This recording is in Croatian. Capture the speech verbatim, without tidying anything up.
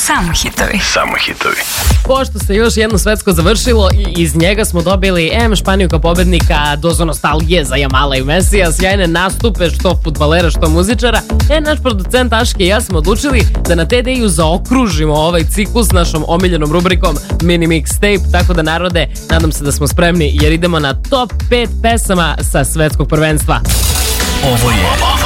Samo hitovi. Samo hitovi. Pošto se još jedno svetsko završilo i iz njega smo dobili em Španiju kao pobednika, dozu nostalgije za Jamala i Mesija, sjajne nastupe što fudbalera što muzičara, e naš producent Aške i ja smo odlučili da na te deju zaokružimo ovaj ciklus našom omiljenom rubrikom Mini Mixtape, tako da narode, nadam se da smo spremni jer idemo na top pet pesama sa svetskog prvenstva. Ovo je